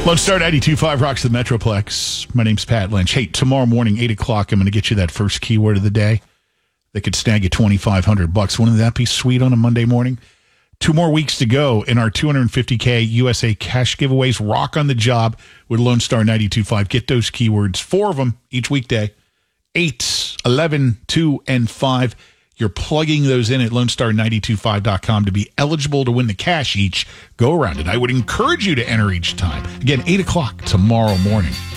Lone Star 92.5 rocks the Metroplex. My name's Pat Lynch. Hey, tomorrow morning, 8 o'clock, I'm going to get you that first keyword of the day that could snag you $2,500. Wouldn't that be sweet on a Monday morning? 2 more weeks to go in our $250K USA cash giveaways. Rock on the job with Lone Star 92.5. Get those keywords, 4 of them each weekday, 8, 11, 2, and 5. You're plugging those in at LoneStar925.com to be eligible to win the cash each go around. And I would encourage you to enter each time. Again, 8 o'clock tomorrow morning.